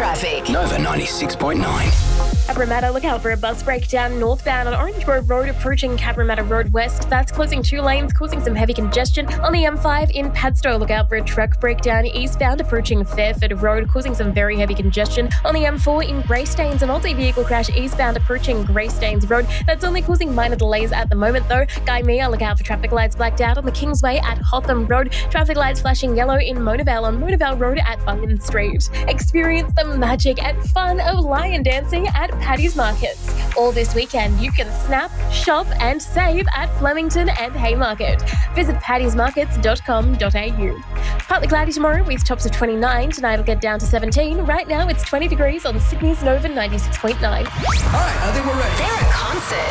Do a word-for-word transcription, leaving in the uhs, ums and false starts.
traffic. Nova ninety-six point nine. Cabramatta, look out for a bus breakdown northbound on Orange Grove Road approaching Cabramatta Road West. That's closing two lanes, causing some heavy congestion. On the M five in Padstow, look out for a truck breakdown eastbound approaching Fairford Road, causing some very heavy congestion. On the M four in Greystanes, an Aussie vehicle crash eastbound approaching Greystanes Road. That's only causing minor delays at the moment though. Guy Mia, look out for traffic lights blacked out on the Kingsway at Hotham Road. Traffic lights flashing yellow in Mona Vale on Mona Vale Road at Bunyan Street. Experience the magic and fun of lion dancing at Paddy's Markets. All this weekend, you can snap, shop and save at Flemington and Haymarket. Visit paddys markets dot com dot a u. Partly cloudy tomorrow with tops of twenty-nine. Tonight it'll get down to seventeen. Right now it's twenty degrees on Sydney's Nova ninety-six point nine. All right, I think we're ready. They're a concert.